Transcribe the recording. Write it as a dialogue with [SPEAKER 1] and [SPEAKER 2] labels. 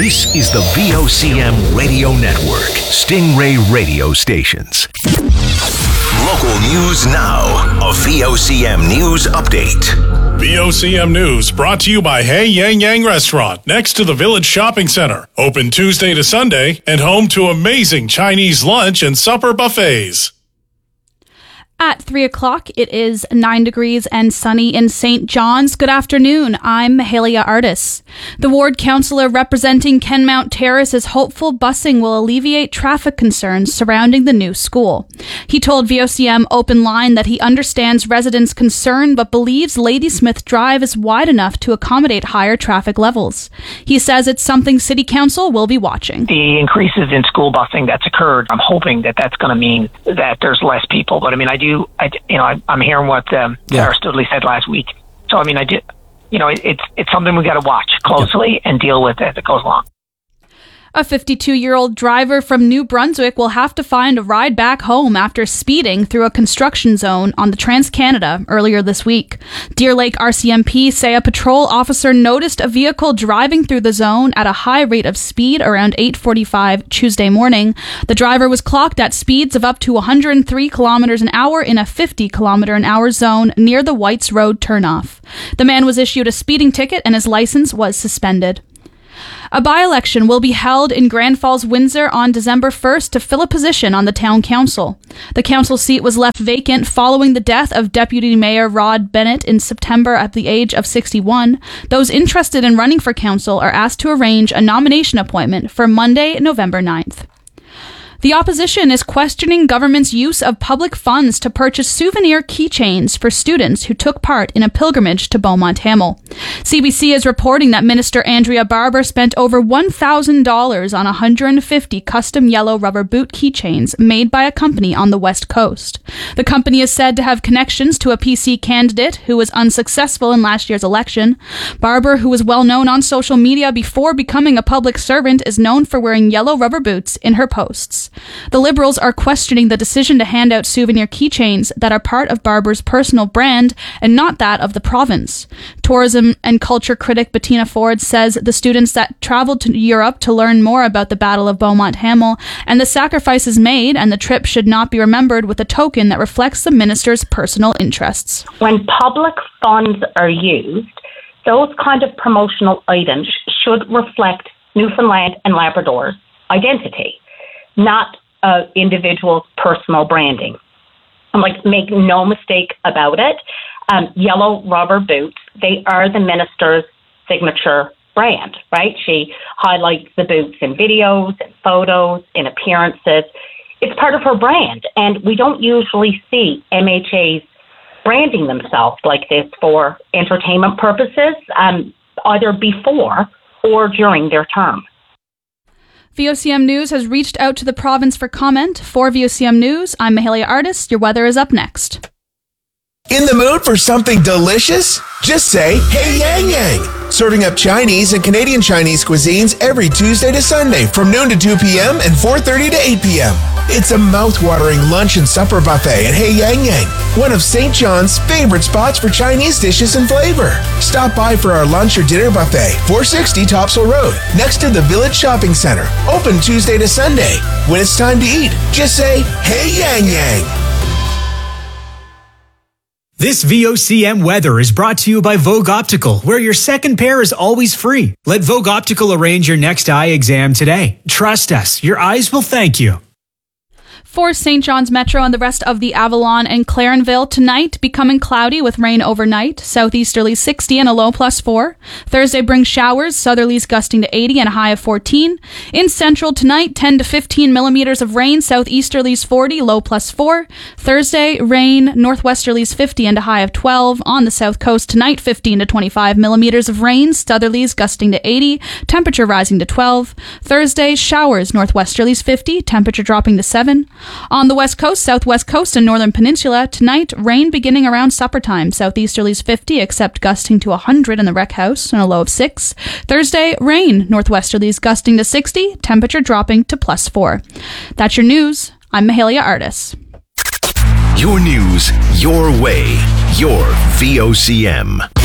[SPEAKER 1] This is the VOCM Radio Network, Stingray Radio Stations. Local news now. A VOCM News Update.
[SPEAKER 2] VOCM News brought to you by Hey Yang Yang Restaurant next to the Village Shopping Center. Open Tuesday to Sunday and home to amazing Chinese lunch and supper buffets.
[SPEAKER 3] At 3 o'clock, it is 9 degrees and sunny in St. John's. Good afternoon. I'm Mahalia Artis. The ward councillor representing Kenmount Terrace is hopeful busing will alleviate traffic concerns surrounding the new school. He told VOCM Open Line that he understands residents' concern but believes Ladysmith Drive is wide enough to accommodate higher traffic levels. He says it's something City Council will be watching.
[SPEAKER 4] The increases in school busing that's occurred, I'm hoping that that's going to mean that there's less people. But I mean, I'm hearing what Sarah Studley said last week. So I mean, it's something we got to watch closely and deal with as it goes along.
[SPEAKER 3] A 52-year-old driver from New Brunswick will have to find a ride back home after speeding through a construction zone on the Trans-Canada earlier this week. Deer Lake RCMP say a patrol officer noticed a vehicle driving through the zone at a high rate of speed around 8:45 Tuesday morning. The driver was clocked at speeds of up to 103 kilometers an hour in a 50 kilometer an hour zone near the Whites Road turnoff. The man was issued a speeding ticket and his license was suspended. A by-election will be held in Grand Falls, Windsor on December 1st to fill a position on the town council. The council seat was left vacant following the death of Deputy Mayor Rod Bennett in September at the age of 61. Those interested in running for council are asked to arrange a nomination appointment for Monday, November 9th. The opposition is questioning government's use of public funds to purchase souvenir keychains for students who took part in a pilgrimage to Beaumont Hamel. CBC is reporting that Minister Andrea Barber spent over $1,000 on 150 custom yellow rubber boot keychains made by a company on the West Coast. The company is said to have connections to a PC candidate who was unsuccessful in last year's election. Barber, who was well known on social media before becoming a public servant, is known for wearing yellow rubber boots in her posts. The Liberals are questioning the decision to hand out souvenir keychains that are part of Barber's personal brand and not that of the province. Tourism and culture critic Bettina Ford says the students that traveled to Europe to learn more about the Battle of Beaumont Hamel and the sacrifices made and the trip should not be remembered with a token that reflects the minister's personal interests.
[SPEAKER 5] When public funds are used, those kind of promotional items should reflect Newfoundland and Labrador's identity, not individuals' personal branding. Make no mistake about it, yellow rubber boots, they are the minister's signature brand, right? She highlights the boots in videos, in photos, in appearances. It's part of her brand, and we don't usually see MHAs branding themselves like this for entertainment purposes, either before or during their term.
[SPEAKER 3] VOCM News has reached out to the province for comment. For VOCM News, I'm Mahalia Artis. Your weather is up next.
[SPEAKER 6] In the mood for something delicious? Just say, Hey Yang Yang! Serving up Chinese and Canadian Chinese cuisines every Tuesday to Sunday from noon to 2 p.m. and 4:30 to 8 p.m. It's a mouth-watering lunch and supper buffet at Hey Yang Yang, one of St. John's favorite spots for Chinese dishes and flavor. Stop by for our lunch or dinner buffet, 460 Topsail Road, next to the Village Shopping Center. Open Tuesday to Sunday. When it's time to eat, just say, Hey Yang Yang!
[SPEAKER 7] This VOCM weather is brought to you by Vogue Optical, where your second pair is always free. Let Vogue Optical arrange your next eye exam today. Trust us, your eyes will thank you.
[SPEAKER 3] For St. John's Metro and the rest of the Avalon and Clarenville, tonight becoming cloudy with rain overnight, southeasterlies 60 and a low +4. Thursday brings showers, southerlies gusting to 80 and a high of 14. In Central tonight, 10 to 15 millimeters of rain, southeasterlies 40, low +4. Thursday, rain, northwesterlies 50 and a high of 12. On the south coast tonight, 15 to 25 millimeters of rain, southerlies gusting to 80, temperature rising to 12. Thursday, showers, northwesterlies 50, temperature dropping to 7. On the west coast, southwest coast, and northern peninsula, tonight, rain beginning around supper time. Southeasterlies 50, except gusting to 100 in the rec house, and a low of 6. Thursday, rain. Northwesterlies gusting to 60, temperature dropping to +4. That's your news. I'm Mahalia Artis.
[SPEAKER 1] Your news, your way, your VOCM.